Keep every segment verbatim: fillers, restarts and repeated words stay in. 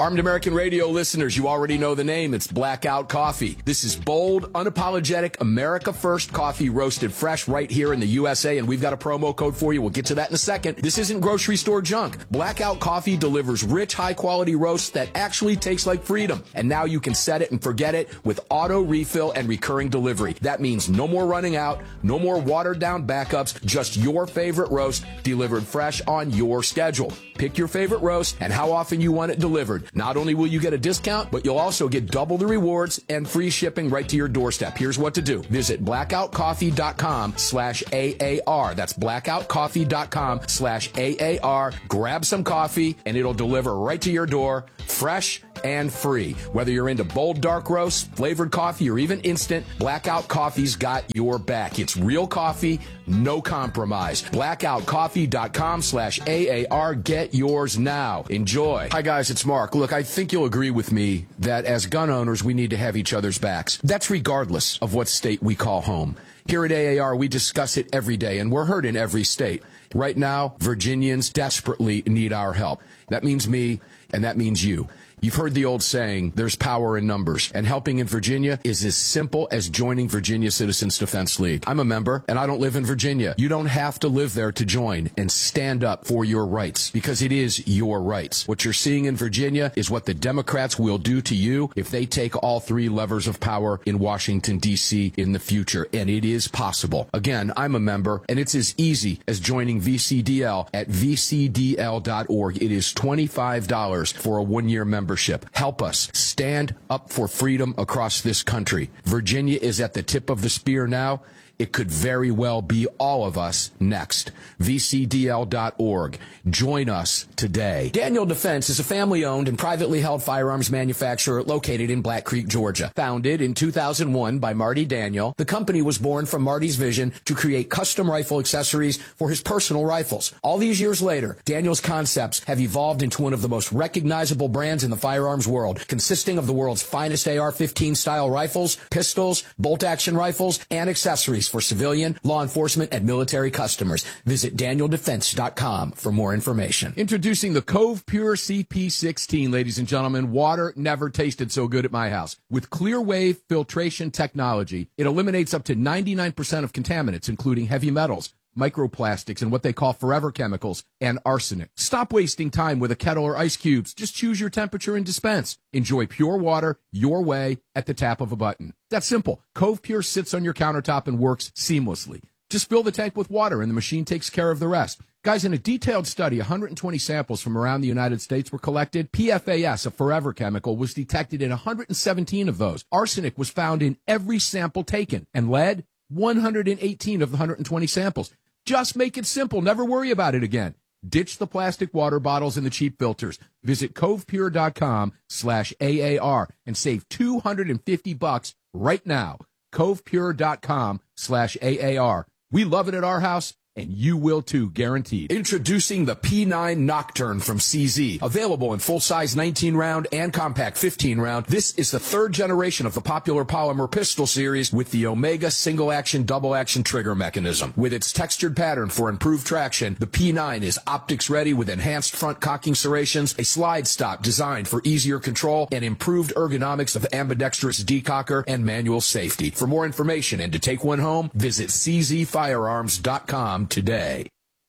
Armed American Radio listeners, you already know the name. It's Blackout Coffee. This is bold, unapologetic, America First coffee roasted fresh right here in the U S A, and we've got a promo code for you. We'll get to that in a second. This isn't grocery store junk. Blackout Coffee delivers rich, high-quality roasts that actually taste like freedom. And now you can set it and forget it with auto refill and recurring delivery. That means no more running out, no more watered-down backups, just your favorite roast delivered fresh on your schedule. Pick your favorite roast and how often you want it delivered. Not only will you get a discount, but you'll also get double the rewards and free shipping right to your doorstep. Here's what to do. Visit blackoutcoffee.com slash AAR. That's blackoutcoffee.com slash AAR. Grab some coffee, and it'll deliver right to your door, fresh and free. Whether you're into bold dark roasts, flavored coffee, or even instant, Blackout Coffee's got your back. It's real coffee, no compromise. blackoutcoffee.com slash AAR. Get yours now. Enjoy. Hi, guys. It's Mark. Look, I think you'll agree with me that as gun owners, we need to have each other's backs. That's regardless of what state we call home. Here at A A R, we discuss it every day, and we're heard in every state. Right now, Virginians desperately need our help. That means me, and that means you. You've heard the old saying, there's power in numbers, and helping in Virginia is as simple as joining Virginia Citizens Defense League. I'm a member, and I don't live in Virginia. You don't have to live there to join and stand up for your rights, because it is your rights. What you're seeing in Virginia is what the Democrats will do to you if they take all three levers of power in Washington, D C in the future, and it is possible. Again, I'm a member, and it's as easy as joining V C D L at v c d l dot org. It is twenty-five dollars for a one-year membership. Help us stand up for freedom across this country. Virginia is at the tip of the spear now. It could very well be all of us next. v c d l dot org. Join us today. Daniel Defense is a family-owned and privately held firearms manufacturer located in Black Creek, Georgia. Founded in two thousand one by Marty Daniel, the company was born from Marty's vision to create custom rifle accessories for his personal rifles. All these years later, Daniel's concepts have evolved into one of the most recognizable brands in the firearms world, consisting of the world's finest A R fifteen style rifles, pistols, bolt-action rifles, and accessories for civilian, law enforcement, and military customers. Visit daniel defense dot com for more information. Introducing the Cove Pure C P sixteen, ladies and gentlemen. Water never tasted so good at my house. With clear wave filtration technology, it eliminates up to ninety-nine percent of contaminants, including heavy metals, microplastics, and what they call forever chemicals, and arsenic. Stop wasting time with a kettle or ice cubes. Just choose your temperature and dispense. Enjoy pure water your way at the tap of a button. That's simple. Cove Pure sits on your countertop and works seamlessly. Just fill the tank with water, and the machine takes care of the rest. Guys, in a detailed study, one hundred twenty samples from around the United States were collected. P F A S, a forever chemical, was detected in one hundred seventeen of those. Arsenic was found in every sample taken, and lead, one hundred eighteen of the one hundred twenty samples. Just make it simple. Never worry about it again. Ditch the plastic water bottles and the cheap filters. Visit covepure.com slash AAR and save two hundred fifty bucks right now. covepure.com slash AAR. We love it at our house, and you will too, guaranteed. Introducing the P nine Nocturne from C Z. Available in full-size nineteen round and compact fifteen round, this is the third generation of the popular polymer pistol series with the Omega single-action, double-action trigger mechanism. With its textured pattern for improved traction, the P nine is optics-ready with enhanced front cocking serrations, a slide stop designed for easier control, and improved ergonomics of ambidextrous decocker and manual safety. For more information and to take one home, visit c z firearms dot com today.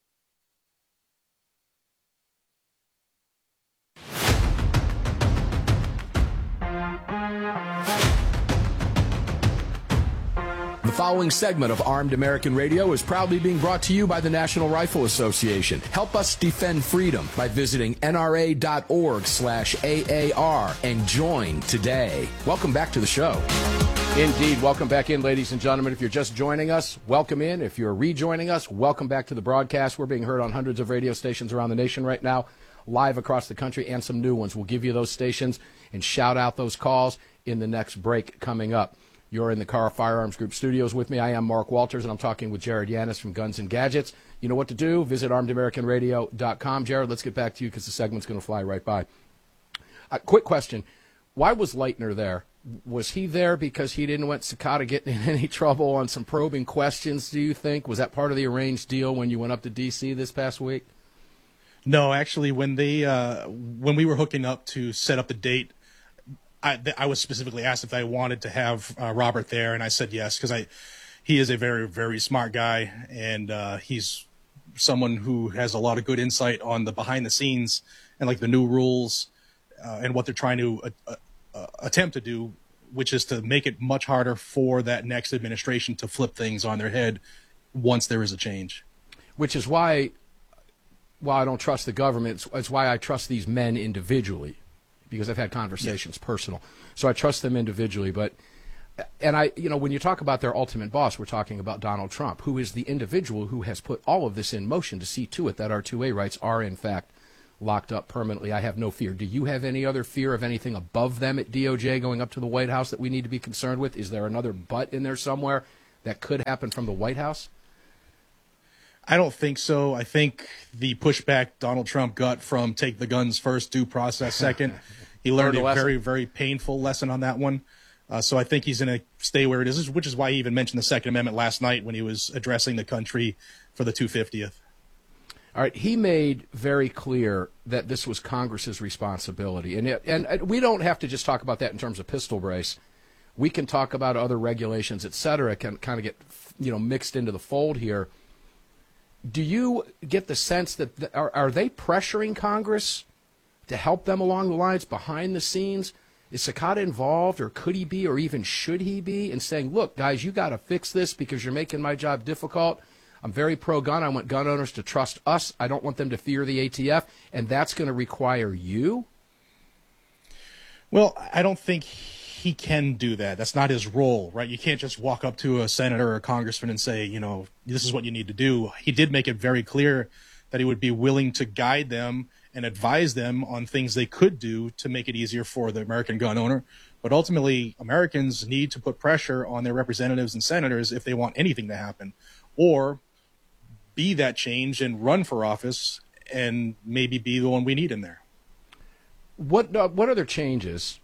The following segment of Armed American Radio is proudly being brought to you by the National Rifle Association. Help us defend freedom by visiting N R A dot org slash A A R and join today. Welcome back to the show. Indeed. Welcome back in, ladies and gentlemen. If you're just joining us, welcome in. If you're rejoining us, welcome back to the broadcast. We're being heard on hundreds of radio stations around the nation right now, live across the country, and some new ones. We'll give you those stations and shout out those calls in the next break coming up. You're in the Car Firearms Group studios with me. I am Mark Walters, and I'm talking with Jared Yanis from Guns and Gadgets. You know what to do. Visit armed american radio dot com. Jared, let's get back to you because the segment's going to fly right by. Uh, quick question. Why was Leitner there? Was he there because he didn't want Cicada getting in any trouble on some probing questions, do you think? Was that part of the arranged deal when you went up to D C this past week? No, actually, when they uh, when we were hooking up to set up the date, I, th- I was specifically asked if I wanted to have uh, Robert there, and I said yes, because I he is a very, very smart guy, and uh, he's someone who has a lot of good insight on the behind the scenes and like the new rules uh, and what they're trying to uh, uh, attempt to do, which is to make it much harder for that next administration to flip things on their head once there is a change. Which is why, while I don't trust the government, it's, it's why I trust these men individually, because I've had conversations yeah. personal. So I trust them individually. But, and I, you know, when you talk about their ultimate boss, we're talking about Donald Trump, who is the individual who has put all of this in motion to see to it that our two A rights are, in fact, locked up permanently. I have no fear. Do you have any other fear of anything above them at D O J going up to the White House that we need to be concerned with? Is there another butt in there somewhere that could happen from the White House? I don't think so. I think the pushback Donald Trump got from take the guns first, due process second, he learned a very, very painful lesson on that one. Uh, so I think he's going to stay where it is, which is why he even mentioned the Second Amendment last night when he was addressing the country for the two hundred fiftieth. All right, he made very clear that this was Congress's responsibility. And, it, and we don't have to just talk about that in terms of pistol brace. We can talk about other regulations, et cetera, can kind of get, you know, mixed into the fold here. Do you get the sense that the, are, are they pressuring Congress to help them along the lines behind the scenes? Is Sakata involved, or could he be, or even should he be, in saying, look, guys, you got to fix this because you're making my job difficult. I'm very pro-gun. I want gun owners to trust us. I don't want them to fear the A T F, and that's going to require you? Well, I don't think he can do that. That's not his role, right? You can't just walk up to a senator or a congressman and say, you know, this is what you need to do. He did make it very clear that he would be willing to guide them and advise them on things they could do to make it easier for the American gun owner. But ultimately, Americans need to put pressure on their representatives and senators if they want anything to happen, or be that change and run for office and maybe be the one we need in there. What uh, what other changes?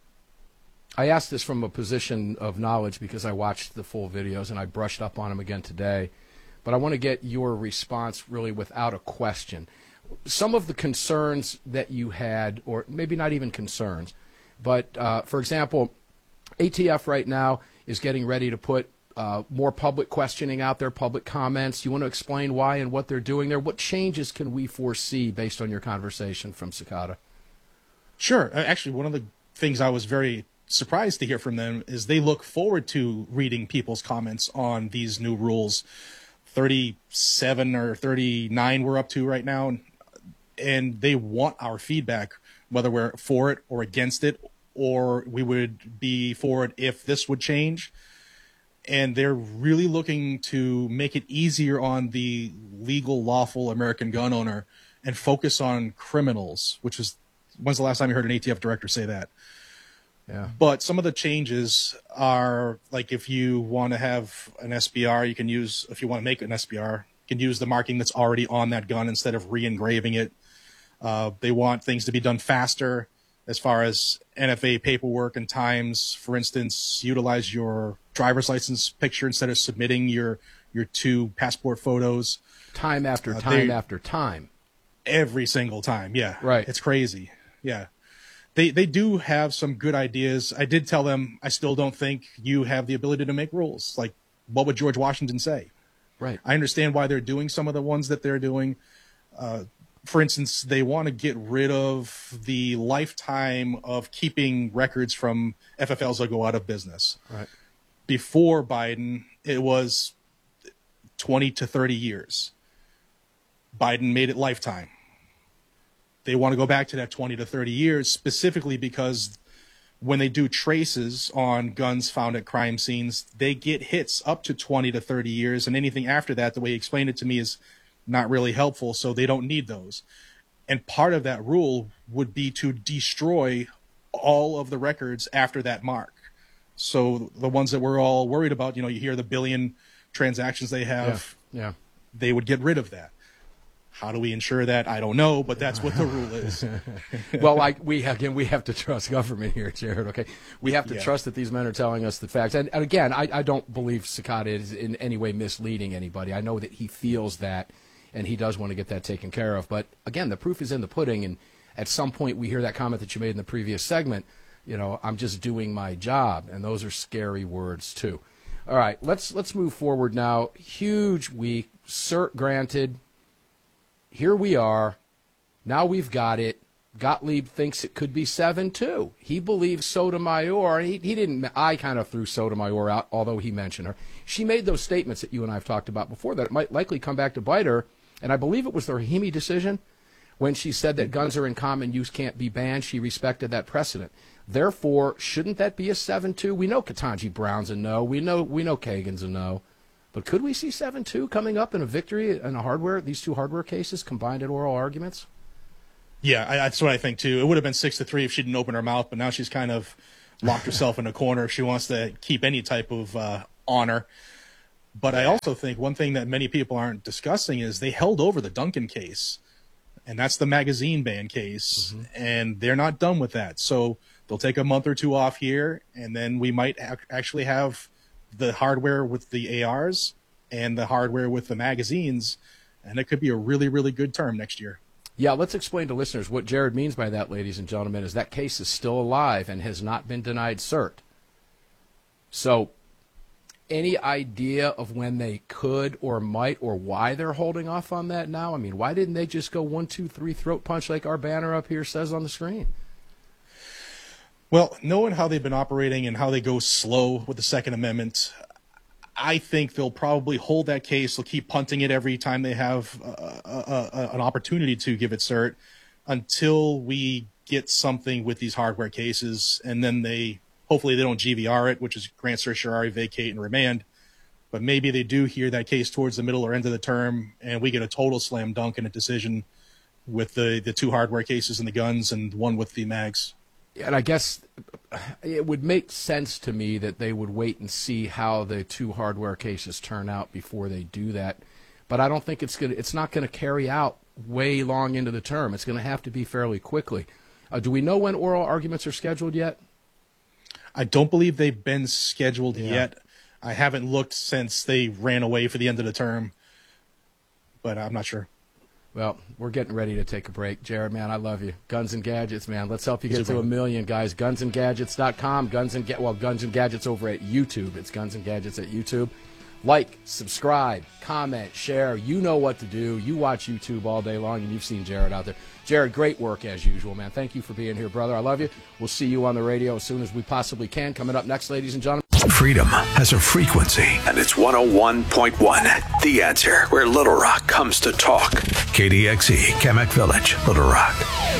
I asked this from a position of knowledge because I watched the full videos and I brushed up on them again today. But I want to get your response really without a question. Some of the concerns that you had, or maybe not even concerns, but uh, for example, A T F right now is getting ready to put uh, more public questioning out there, public comments. You want to explain why and what they're doing there? What changes can we foresee based on your conversation from Sakata? Sure. Actually, one of the things I was very surprised to hear from them is they look forward to reading people's comments on these new rules. thirty-seven or thirty-nine we're up to right now, and they want our feedback, whether we're for it or against it, or we would be for it if this would change. And they're really looking to make it easier on the legal, lawful American gun owner and focus on criminals, which is, when's the last time you heard an A T F director say that? Yeah. But some of the changes are, like, if you want to have an S B R, you can use, if you want to make an S B R, you can use the marking that's already on that gun instead of re-engraving it. Uh, they want things to be done faster as far as N F A paperwork and times. For instance, utilize your driver's license picture instead of submitting your, your two passport photos. Time after uh, time after time. Every single time, yeah. Right. It's crazy, yeah. They they do have some good ideas. I did tell them I still don't think you have the ability to make rules. Like, what would George Washington say? Right. I understand why they're doing some of the ones that they're doing. Uh, for instance, they want to get rid of the lifetime of keeping records from F F Ls that go out of business. Right. Before Biden, it was twenty to thirty years. Biden made it lifetime. They want to go back to that twenty to thirty years, specifically because when they do traces on guns found at crime scenes, they get hits up to twenty to thirty years, and anything after that, the way he explained it to me, is not really helpful, so they don't need those. And part of that rule would be to destroy all of the records after that mark. So the ones that we're all worried about, you know, you hear the billion transactions they have, yeah, yeah. They would get rid of that. How do we ensure that? I don't know, but that's what the rule is. Well, like we have, again, we have to trust government here, Jared. Okay, we have to yeah. trust that these men are telling us the facts. And, and again, I, I don't believe Sakata is in any way misleading anybody. I know that he feels that and he does want to get that taken care of. But again, the proof is in the pudding, and at some point we hear that comment that you made in the previous segment, you know, I'm just doing my job, and those are scary words too. All right, let's let's move forward now. Huge week, cert granted. Here we are. Now we've got it. Gottlieb thinks it could be seven two. He believes Sotomayor. He, he didn't. I kind of threw Sotomayor out, although he mentioned her. She made those statements that you and I have talked about before that it might likely come back to bite her. And I believe it was the Rahimi decision when she said that guns are in common use, can't be banned. She respected that precedent. Therefore, shouldn't that be a seven two? We know Ketanji Brown's a no. We know we know Kagan's a no. But could we see seven two coming up in a victory in a hardware, these two hardware cases combined in oral arguments? Yeah, I, that's what I think, too. It would have been six to three if she didn't open her mouth, but now she's kind of locked herself in a corner. She wants to keep any type of uh, honor. But I also think one thing that many people aren't discussing is they held over the Duncan case, and that's the magazine ban case, mm-hmm. and they're not done with that. So they'll take a month or two off here, and then we might ac- actually have the hardware with the A Rs and the hardware with the magazines, and it could be a really, really good term next year. Yeah, let's explain to listeners what Jared means by that, ladies and gentlemen, is that case is still alive and has not been denied cert. So any idea of when they could or might or why they're holding off on that now? I mean, why didn't they just go one, two, three, throat punch like our banner up here says on the screen? Well, knowing how they've been operating and how they go slow with the Second Amendment, I think they'll probably hold that case. They'll keep punting it every time they have uh, uh, uh, an opportunity to give it cert until we get something with these hardware cases. And then they, hopefully they don't G V R it, which is grant certiorari, vacate, and remand. But maybe they do hear that case towards the middle or end of the term, and we get a total slam dunk in a decision with the, the two hardware cases and the guns and one with the mags. And I guess it would make sense to me that they would wait and see how the two hardware cases turn out before they do that. But I don't think it's going it's not going to carry out way long into the term. It's going to have to be fairly quickly. Uh, do we know when oral arguments are scheduled yet? I don't believe they've been scheduled yeah. yet. I haven't looked since they ran away for the end of the term, but I'm not sure. Well, we're getting ready to take a break. Jared, man, I love you. Guns and Gadgets, man. Let's help you get to a million, guys. guns and gadgets dot com. Guns and Ga- well, Guns and Gadgets over at YouTube. It's Guns and Gadgets at YouTube. Like, subscribe, comment, share. You know what to do. You watch YouTube all day long, and you've seen Jared out there. Jared, great work as usual, man. Thank you for being here, brother. I love you. We'll see you on the radio as soon as we possibly can. Coming up next, ladies and gentlemen. Freedom has a frequency, and it's one oh one point one. The Answer, where Little Rock comes to talk. K D X E, Kamek Village, Little Rock.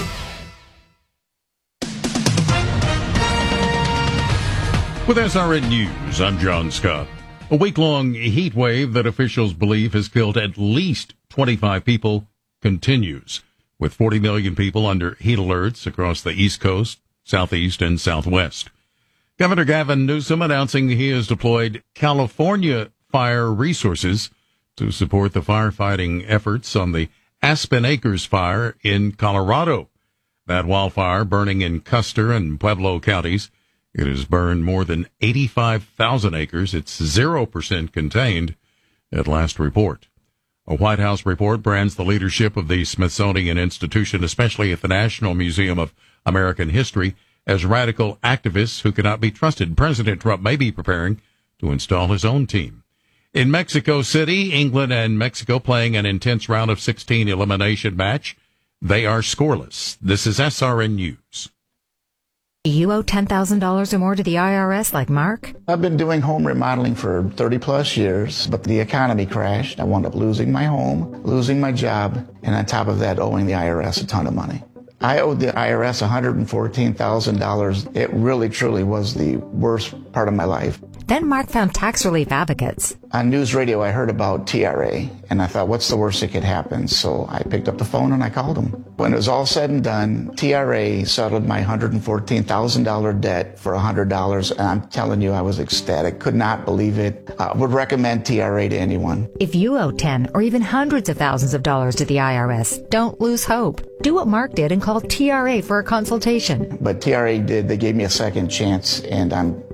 With S R N News, I'm John Scott. A week-long heat wave that officials believe has killed at least twenty-five people continues, with forty million people under heat alerts across the East Coast, Southeast, and Southwest. Governor Gavin Newsom announcing he has deployed California fire resources to support the firefighting efforts on the Aspen Acres fire in Colorado. That wildfire burning in Custer and Pueblo counties. It has burned more than eighty-five thousand acres. It's zero percent contained at last report. A White House report brands the leadership of the Smithsonian Institution, especially at the National Museum of American History, as radical activists who cannot be trusted. President Trump may be preparing to install his own team. In Mexico City, England and Mexico playing an intense round of sixteen elimination match. They are scoreless. This is S R N News. Do you owe ten thousand dollars or more to the I R S like Mark? I've been doing home remodeling for thirty plus years, but the economy crashed. I wound up losing my home, losing my job, and on top of that, owing the I R S a ton of money. I owed the I R S one hundred fourteen thousand dollars. It really, truly was the worst part of my life. Then Mark found tax relief advocates. On news radio, I heard about T R A, and I thought, what's the worst that could happen? So I picked up the phone and I called them. When it was all said and done, T R A settled my one hundred fourteen thousand dollars debt for one hundred dollars, and I'm telling you, I was ecstatic. Could not believe it. I would recommend T R A to anyone. If you owe ten or even hundreds of thousands of dollars to the I R S, don't lose hope. Do what Mark did and call T R A for a consultation. But T R A did. They gave me a second chance, and I'm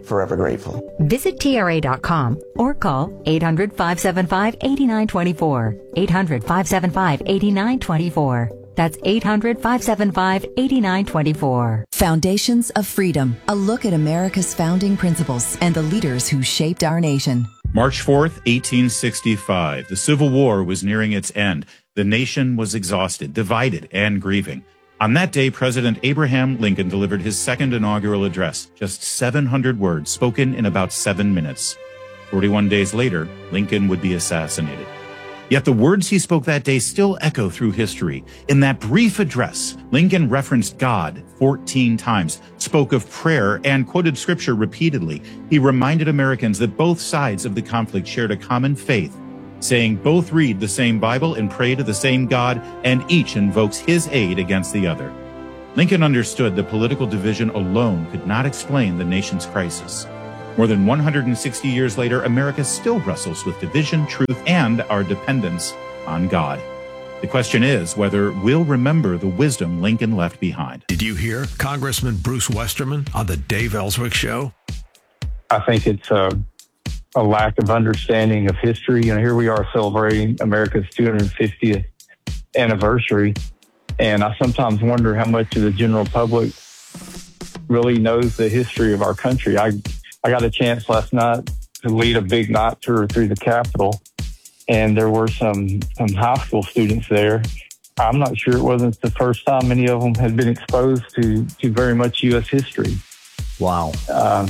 forever grateful. Visit T R A dot com or call eight hundred, five seven five, eight nine two four. eight hundred, five seven five, eight nine two four. That's eight hundred, five seven five, eight nine two four. Foundations of Freedom, a look at America's founding principles and the leaders who shaped our nation. March fourth, eighteen sixty-five. The Civil War was nearing its end. The nation was exhausted, divided, and grieving. On that day, President Abraham Lincoln delivered his second inaugural address, just seven hundred words spoken in about seven minutes. forty-one days later, Lincoln would be assassinated. Yet the words he spoke that day still echo through history. In that brief address, Lincoln referenced God fourteen times, spoke of prayer, and quoted scripture repeatedly. He reminded Americans that both sides of the conflict shared a common faith, saying both read the same Bible and pray to the same God, and each invokes his aid against the other. Lincoln understood that political division alone could not explain the nation's crisis. More than one hundred sixty years later, America still wrestles with division, truth, and our dependence on God. The question is whether we'll remember the wisdom Lincoln left behind. Did you hear Congressman Bruce Westerman on the Dave Ellswick Show? I think it's a, a lack of understanding of history. You know, here we are celebrating America's two hundred fiftieth anniversary, and I sometimes wonder how much of the general public really knows the history of our country. I I got a chance last night to lead a big night tour through the Capitol, and there were some, some high school students there. I'm not sure it wasn't the first time many of them had been exposed to, to very much U S history. Wow. Um,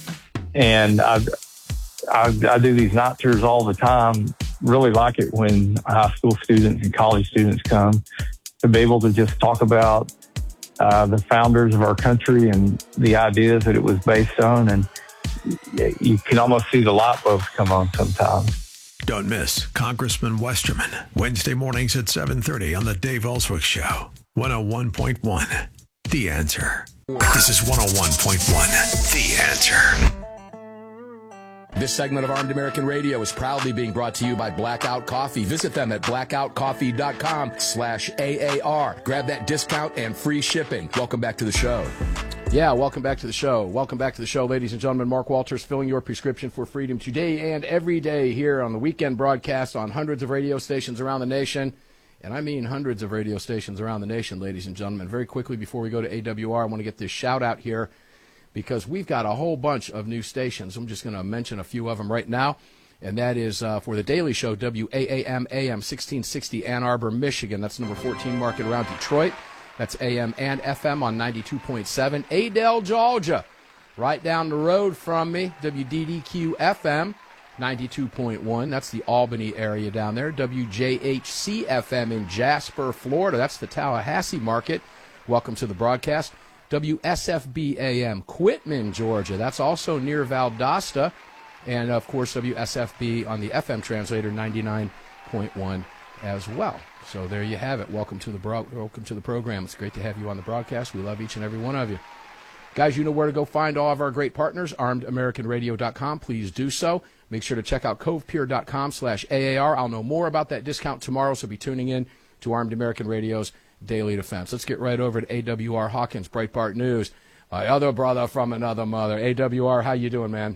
and I, I, I do these night tours all the time. Really like it when high school students and college students come to be able to just talk about uh, the founders of our country and the ideas that it was based on. And you can almost see the light bulbs come on sometimes. Don't miss Congressman Westerman, Wednesday mornings at seven thirty on the Dave Ellswick Show. one oh one point one, The Answer. This is one oh one point one, The Answer. This segment of Armed American Radio is proudly being brought to you by Blackout Coffee. Visit them at blackout coffee dot com slash A A R. Grab that discount and free shipping. Welcome back to the show. Yeah, welcome back to the show. Welcome back to the show, ladies and gentlemen. Mark Walters filling your prescription for freedom today and every day here on the weekend broadcast on hundreds of radio stations around the nation. And I mean hundreds of radio stations around the nation, ladies and gentlemen. Very quickly, before we go to A W R, I want to get this shout out here because we've got a whole bunch of new stations. I'm just going to mention a few of them right now. And that is uh, for the Daily Show, W A A M A M sixteen sixty Ann Arbor, Michigan. That's number fourteen market around Detroit. That's A M and F M on ninety-two point seven. Adel, Georgia, right down the road from me, W D D Q F M, ninety-two point one. That's the Albany area down there. W J H C F M in Jasper, Florida. That's the Tallahassee market. Welcome to the broadcast. W S F B A M, Quitman, Georgia. That's also near Valdosta. And, of course, W S F B on the F M translator, ninety-nine point one as well. So there you have it. Welcome to the bro- welcome to the program. It's great to have you on the broadcast. We love each and every one of you. Guys, you know where to go find all of our great partners, armed american radio dot com. Please do so. Make sure to check out cove pier dot com slash A A R. I'll know more about that discount tomorrow, so be tuning in to Armed American Radio's Daily Defense. Let's get right over to A W R Hawkins, Breitbart News. My other brother from another mother. A W R, how you doing, man?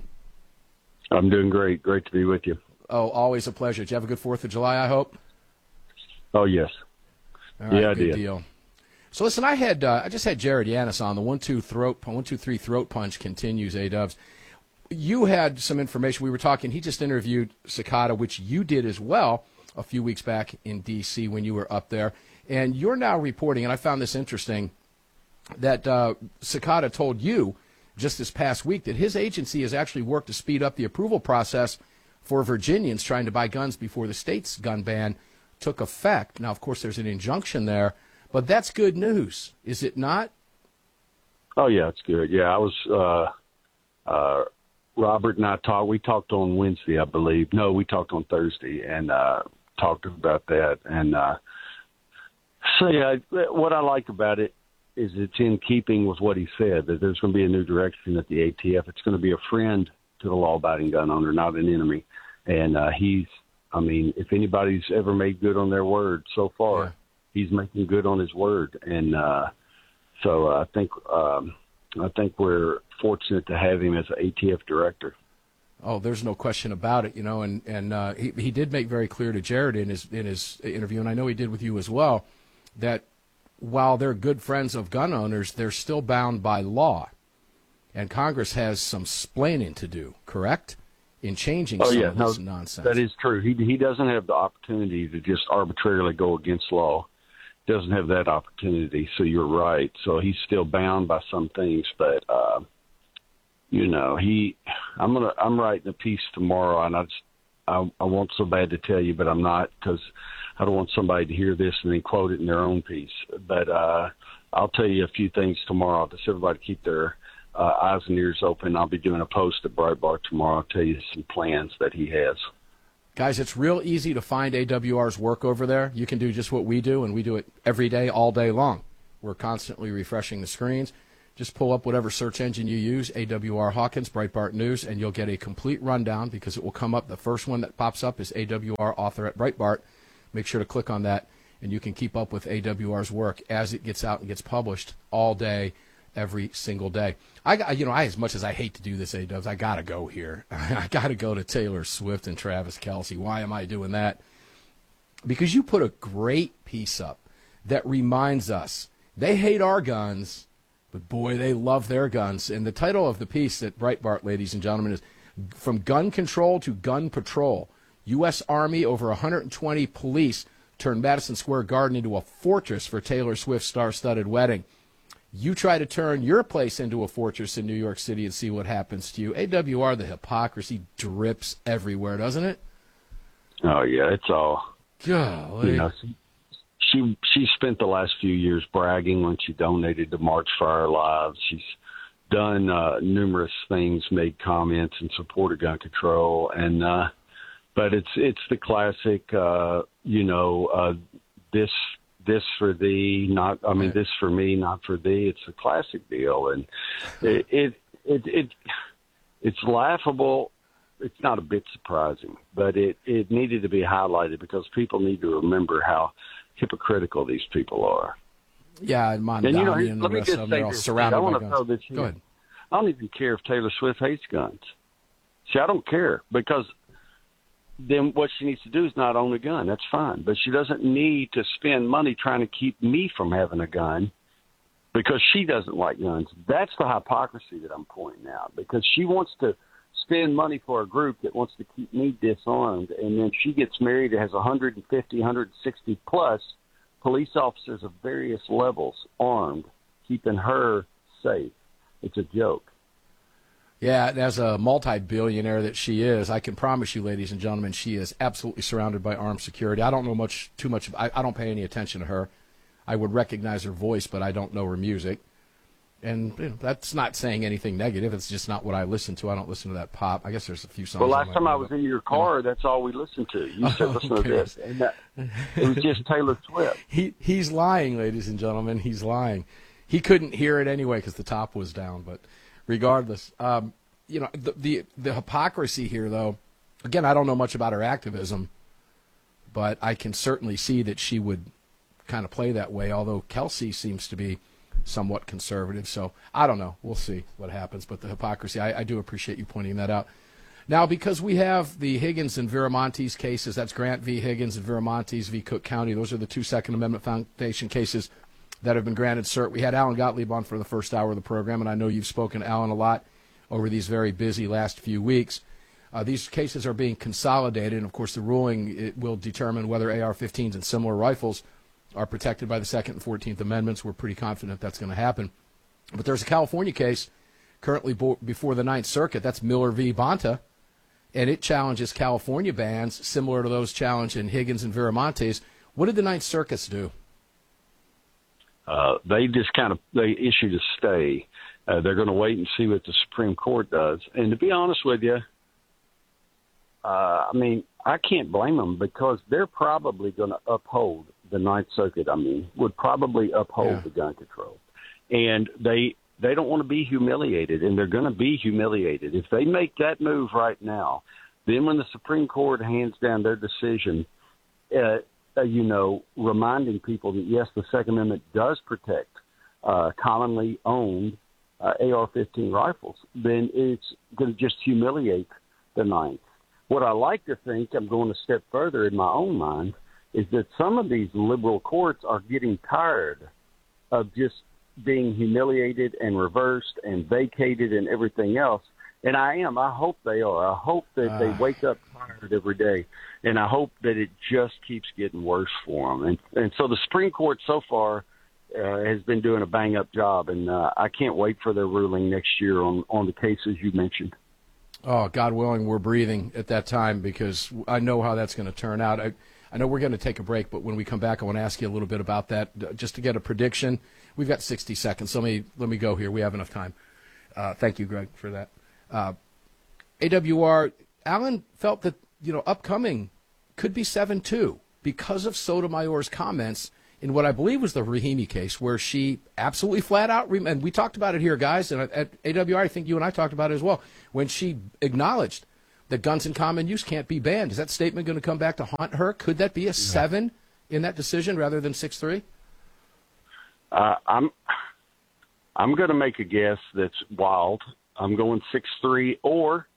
I'm doing great. Great to be with you. Oh, always a pleasure. Did you have a good fourth of July, I hope? Oh, yes. All right, yeah, I good did. deal. So listen, I had uh, I just had Jared Yanis on. The one two throat one two three throat punch continues. A Dubs, you had some information. We were talking. He just interviewed Cicada, which you did as well a few weeks back in D C when you were up there, and you're now reporting. And I found this interesting that uh, Cicada told you just this past week that his agency has actually worked to speed up the approval process for Virginians trying to buy guns before the state's gun ban took effect. Now, of course, there's an injunction there. But that's good news, is it not? Oh, yeah, it's good. Yeah, I was, uh, uh, Robert and I talked, we talked on Wednesday, I believe. No, we talked on Thursday and uh, talked about that. And uh, so, yeah, what I like about it is it's in keeping with what he said, that there's going to be a new direction at the A T F. It's going to be a friend to the law-abiding gun owner, not an enemy. And uh, he's, I mean, if anybody's ever made good on their word so far, yeah. He's making good on his word, and uh, so I think um, I think we're fortunate to have him as A T F director. Oh, there's no question about it, you know, and and uh, he he did make very clear to Jared in his in his interview, and I know he did with you as well, that while they're good friends of gun owners, they're still bound by law, and Congress has some splaining to do. Correct? In changing oh, some yeah, of no, this nonsense. That is true. He he doesn't have the opportunity to just arbitrarily go against law. Doesn't have that opportunity. So you're right. So he's still bound by some things, but. Uh, You know, he. I'm gonna. I'm writing a piece tomorrow, and I, just, I, I want so bad to tell you, but I'm not, because I don't want somebody to hear this and then quote it in their own piece. But uh, I'll tell you a few things tomorrow. I'll just everybody keep their uh, eyes and ears open. I'll be doing a post at Breitbart tomorrow. I'll tell you some plans that he has. Guys, it's real easy to find A W R's work over there. You can do just what we do, and we do it every day, all day long. We're constantly refreshing the screens. Just pull up whatever search engine you use, A W R Hawkins, Breitbart News, and you'll get a complete rundown, because it will come up. The first one that pops up is A W R Author at Breitbart. Make sure to click on that, and you can keep up with A W R's work as it gets out and gets published all day, every single day. I got, you know, I as much as I hate to do this, A-Dubs, I got to go here. I got to go to Taylor Swift and Travis Kelce. Why am I doing that? Because you put a great piece up that reminds us they hate our guns, but, boy, they love their guns. And the title of the piece at Breitbart, ladies and gentlemen, is From Gun Control to Gun Patrol. U S. Army over one hundred twenty police turned Madison Square Garden into a fortress for Taylor Swift's star-studded wedding. You try to turn your place into a fortress in New York City and see what happens to you. A W R, the hypocrisy drips everywhere, doesn't it? Oh, yeah, it's all. Golly. You know, She she spent the last few years bragging when she donated to March for Our Lives. She's done uh, numerous things, made comments in support of gun control, and uh, but it's it's the classic, uh, you know, uh, this this for thee, not I mean this for me, not for thee. It's a classic deal, and it it it, it it's laughable. It's not a bit surprising, but it it needed to be highlighted because people need to remember how hypocritical these people are. Yeah, and Mondani and, you know, and the rest of them, they're all surrounded by guns. Throw this Go ahead. I don't even care if Taylor Swift hates guns. See, I don't care, because then what she needs to do is not own a gun. That's fine. But she doesn't need to spend money trying to keep me from having a gun because she doesn't like guns. That's the hypocrisy that I'm pointing out, because she wants to spend money for a group that wants to keep me disarmed, and then she gets married and has one hundred fifty, one hundred sixty plus police officers of various levels armed, keeping her safe. It's a joke. Yeah, as a multi-billionaire that she is, I can promise you, ladies and gentlemen, she is absolutely surrounded by armed security. I don't know much, too much. I, I don't pay any attention to her. I would recognize her voice, but I don't know her music. And you know, that's not saying anything negative. It's just not what I listen to. I don't listen to that pop. I guess there's a few songs. Well, last time I was in your car, that's all we listened to. You said, listen to this. And that, it was just Taylor Swift. He He's lying, ladies and gentlemen. He's lying. He couldn't hear it anyway because the top was down. But regardless, um, you know, the, the the hypocrisy here, though, again, I don't know much about her activism, but I can certainly see that she would kind of play that way, although Kelce seems to be somewhat conservative. So I don't know. We'll see what happens. But the hypocrisy, I, I do appreciate you pointing that out. Now, because we have the Higgins and Viramontes cases, that's Grant v. Higgins and Viramontes v. Cook County. Those are the two Second Amendment Foundation cases that have been granted cert. We had Alan Gottlieb on for the first hour of the program, and I know you've spoken to Alan a lot over these very busy last few weeks. Uh, these cases are being consolidated, and, of course, the ruling it will determine whether A R fifteens and similar rifles are protected by the Second and Fourteenth Amendments. We're pretty confident that's going to happen. But there's a California case currently bo- before the Ninth Circuit. That's Miller v. Bonta, and it challenges California bans similar to those challenged in Higgins and Viramontes. What did the Ninth Circuit do? Uh, they just kind of they issued a stay. Uh, they're going to wait and see what the Supreme Court does. And to be honest with you, uh, I mean, I can't blame them because they're probably going to uphold the Ninth Circuit. I mean, would probably uphold yeah. the gun control, and they they don't want to be humiliated, and they're going to be humiliated if they make that move right now. Then, when the Supreme Court hands down their decision, uh, uh, you know, reminding people that yes, the Second Amendment does protect uh, commonly owned uh, A R fifteen rifles, then it's going to just humiliate the Ninth. What I like to think, I'm going a step further in my own mind, is that some of these liberal courts are getting tired of just being humiliated and reversed and vacated and everything else. And I am. I hope they are. I hope that uh. they wake up tired every day. And I hope that it just keeps getting worse for them. And, and so the Supreme Court so far uh, has been doing a bang-up job. And uh, I can't wait for their ruling next year on, on the cases you mentioned. Oh, God willing, we're breathing at that time because I know how that's going to turn out. I, I know we're going to take a break, but when we come back, I want to ask you a little bit about that, just to get a prediction. We've got sixty seconds. So let me, let me go here. We have enough time. Uh, thank you, Greg, for that. Uh, A W R, Alan felt that, you know, upcoming could be seven two because of Sotomayor's comments in what I believe was the Rahimi case, where she absolutely flat out, and we talked about it here, guys, and at A W R, I think you and I talked about it as well, when she acknowledged that guns in common use can't be banned. Is that statement going to come back to haunt her? Could that be a seven in that decision rather than six three? Uh, I'm I'm going to make a guess that's wild. I'm going six three or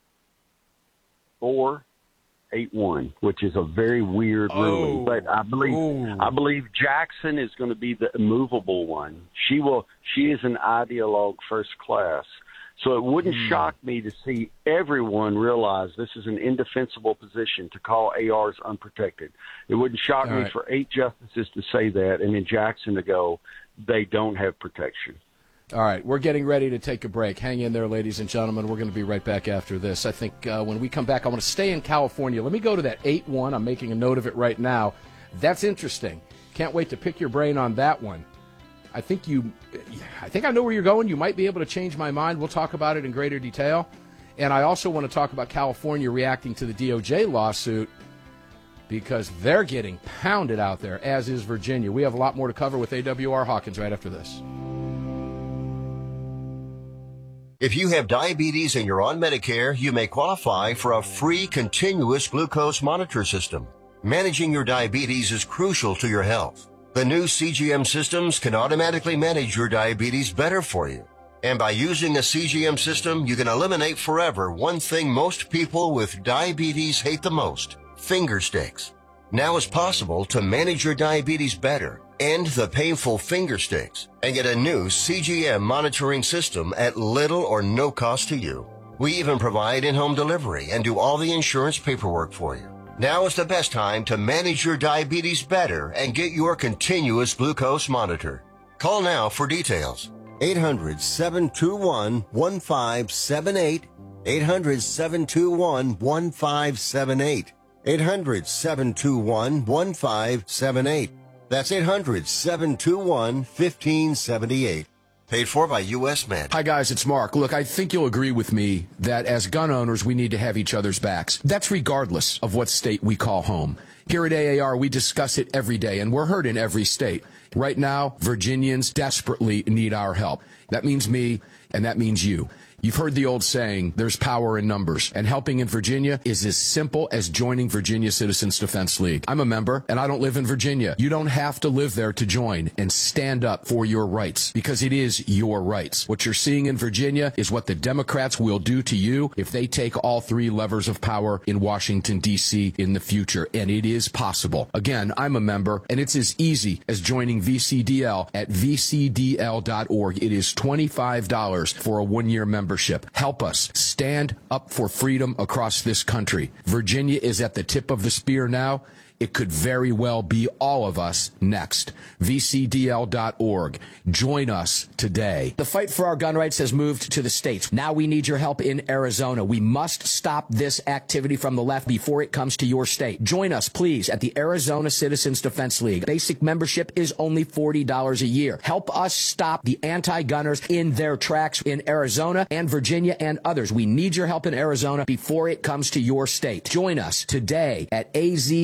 or eight one, which is a very weird oh. ruling. But I believe oh. I believe Jackson is going to be the immovable one. She will. She is an ideologue first class. So it wouldn't mm. shock me to see everyone realize this is an indefensible position to call A Rs unprotected. It wouldn't shock All me right. for eight justices to say that, and then Jackson to go, they don't have protection. All right, we're getting ready to take a break. Hang in there, ladies and gentlemen. We're going to be right back after this. I think uh, when we come back, I want to stay in California. Let me go to that eight one. I'm making a note of it right now. That's interesting. Can't wait to pick your brain on that one. I think you, I think I know where you're going. You might be able to change my mind. We'll talk about it in greater detail. And I also want to talk about California reacting to the D O J lawsuit because they're getting pounded out there, as is Virginia. We have a lot more to cover with A W R Hawkins right after this. If you have diabetes and you're on Medicare, you may qualify for a free continuous glucose monitor system. Managing your diabetes is crucial to your health. The new C G M systems can automatically manage your diabetes better for you. And by using a C G M system, you can eliminate forever one thing most people with diabetes hate the most, finger sticks. Now it's possible to manage your diabetes better, end the painful finger sticks, and get a new C G M monitoring system at little or no cost to you. We even provide in-home delivery and do all the insurance paperwork for you. Now is the best time to manage your diabetes better and get your continuous glucose monitor. Call now for details. eight hundred, seven two one, one five seven eight. eight hundred, seven two one, one five seven eight. eight hundred, seven two one, one five seven eight. That's eight hundred, seven two one, one five seven eight. Paid for by U S Med. Hi, guys, it's Mark. Look, I think you'll agree with me that as gun owners, we need to have each other's backs. That's regardless of what state we call home. Here at A A R, we discuss it every day, and we're heard in every state. Right now, Virginians desperately need our help. That means me, and that means you. You've heard the old saying, there's power in numbers, and helping in Virginia is as simple as joining Virginia Citizens Defense League. I'm a member, and I don't live in Virginia. You don't have to live there to join and stand up for your rights, because it is your rights. What you're seeing in Virginia is what the Democrats will do to you if they take all three levers of power in Washington, D C in the future, and it is possible. Again, I'm a member, and it's as easy as joining V C D L at v c d l dot org. It is twenty-five dollars for a one-year membership. Help us stand up for freedom across this country. Virginia is at the tip of the spear now. It could very well be all of us next. v c d l dot org. Join us today. The fight for our gun rights has moved to the states. Now we need your help in Arizona. We must stop this activity from the left before it comes to your state. Join us, please, at the Arizona Citizens Defense League. Basic membership is only forty dollars a year. Help us stop the anti-gunners in their tracks in Arizona and Virginia and others. We need your help in Arizona before it comes to your state. Join us today at A Z C D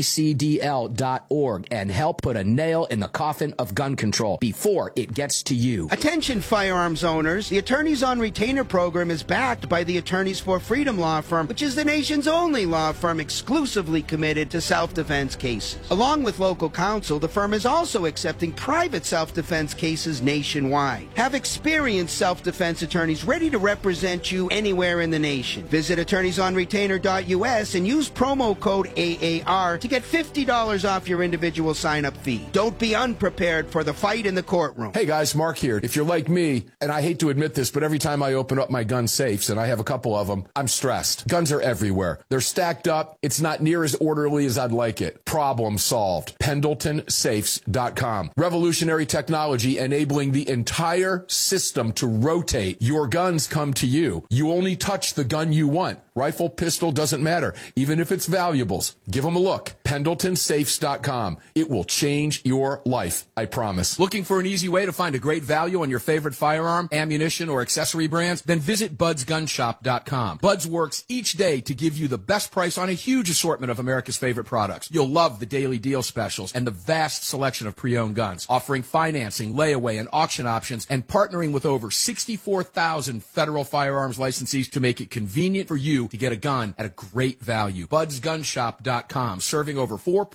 D L dot org and help put a nail in the coffin of gun control before it gets to you. Attention firearms owners, the Attorneys on Retainer program is backed by the Attorneys for Freedom law firm, which is the nation's only law firm exclusively committed to self-defense cases. Along with local counsel, the firm is also accepting private self-defense cases nationwide. Have experienced self-defense attorneys ready to represent you anywhere in the nation. Visit attorneys on retainer dot U S and use promo code A A R to get fifty dollars off your individual sign-up fee. Don't be unprepared for the fight in the courtroom. Hey guys, Mark here. If you're like me, and I hate to admit this, but every time I open up my gun safes, and I have a couple of them, I'm stressed. Guns are everywhere. They're stacked up. It's not near as orderly as I'd like it. Problem solved. Pendleton Safes dot com. Revolutionary technology enabling the entire system to rotate. Your guns come to you. You only touch the gun you want. Rifle, pistol, doesn't matter. Even if it's valuables, give them a look. Pendleton Safes dot com. It will change your life, I promise. Looking for an easy way to find a great value on your favorite firearm, ammunition, or accessory brands? Then visit Buds Gun Shop dot com. Buds works each day to give you the best price on a huge assortment of America's favorite products. You'll love the daily deal specials and the vast selection of pre-owned guns, offering financing, layaway, and auction options, and partnering with over sixty-four thousand federal firearms licensees to make it convenient for you to get a gun at a great value. Buds Gun Shop dot com, serving over four